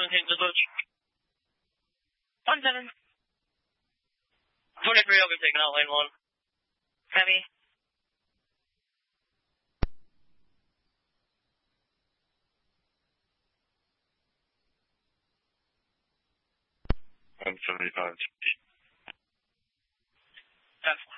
17 to Butch. 1-7. 23, I'll be taking out lane 1. Copy. $175. 10-4.